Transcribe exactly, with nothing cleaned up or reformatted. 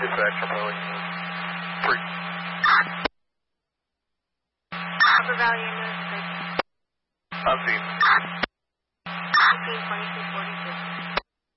Dispatch, I'm rolling. Three. Upper Valley Ambulance Station. I'm seeing. fifteen twenty-two forty-six.